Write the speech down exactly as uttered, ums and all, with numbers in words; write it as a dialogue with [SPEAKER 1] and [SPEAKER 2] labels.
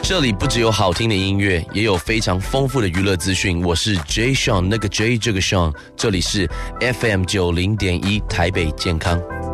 [SPEAKER 1] 这里不只有好听的音乐，也有非常丰富的娱乐资讯。我是 J Sean， 那个 J 这个 Sean， 这里是 F M 九零点一台北健康。